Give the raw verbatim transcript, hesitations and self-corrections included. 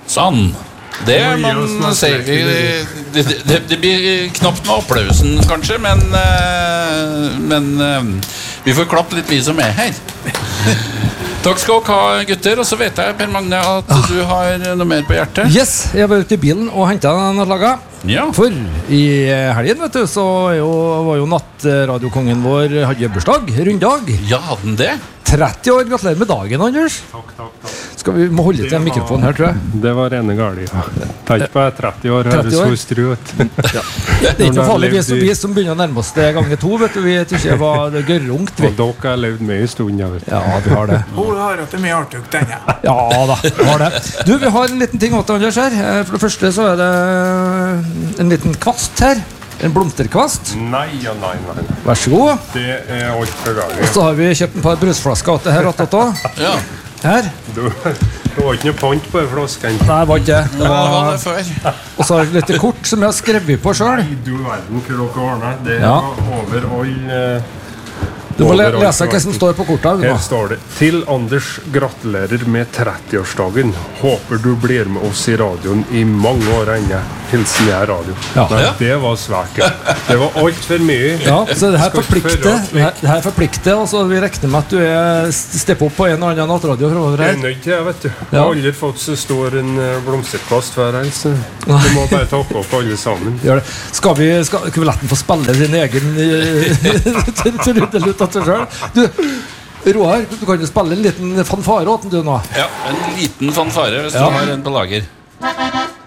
Sånn. Det man sier vi det, det, det blir knapt med applausen kanskje, men, men vi får klappe litt vi som er her. Takk skal dere ha, gutter. Og så vet jeg, Per Magne, at du har noe mer på hjertet. Yes, jeg var ute i bilen og hentet noe laget. Ja. For i helgen, vet du, så jo, var jo nattradiokongen vår hadde bursdag, runddag. Ja, hadde den det? tretti år, gratulerer med dagen, Anders. Takk, takk, takk. Skal vi må holde til en mikrofon her, tror jeg. Det var rene gali. Tenk på tretti år, høres så strut. Ja. Det er ikke noe farlig, vi som, vi som begynner å nærme oss det gange to, vet du, vi tykker det var gørrungt. Og dere har levd mye i stund, jeg vet. Ja, vi har det. Hun har hatt det mye artig, den, ja. Ja da, vi har det. Du, vi har en liten ting åt Anders her. For det første så er det en liten kvast her. En blomsterkvast. Nei, ja, nei, nei. Vær så god. Det er alt for galt. Og så har vi kjøpt en par brusflasker til her attåt. Ja. Her. Du, det var ikke noe pant på flasken. Nei, var ikke det. Det var var det før. Og så har jeg et lite kort som jeg har skrevet på selv. Nei, du verden, hvor dere ordner. Det Ja. var over all... Du må le lese hva som står på kortet. Her står det: Til Anders, gratulerer med trettiårsdagen. Håper du blir med oss i radioen i mange år ennå. Hilsen jeg er radio. Ja. Nei, Ja. det var svært. Det var alt for mye. Ja, så det her Skal ikke forplikter. føre oss Det her, det her forplikter, og så vi regner med at du er stepper opp på en og annen nattradio fremover Jeg er her. nødt til det, vet du. Jeg Ja. har aldri fått så stor en eh, blomsterkvast hver helg, så du må bare takke opp alle sammen. Gjør det. Skal vi, skal, skal vi la den få spille sin egen trudelutt av seg selv? Du, Roar, du kan jo spille en liten fanfare åt den du nå. Ja, en liten fanfare hvis Ja. du har en på lager.